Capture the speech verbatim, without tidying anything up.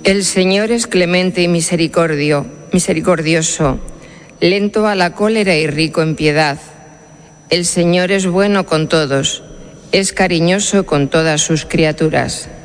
El Señor es clemente y misericordio, misericordioso, lento a la cólera y rico en piedad. El Señor es bueno con todos, es cariñoso con todas sus criaturas.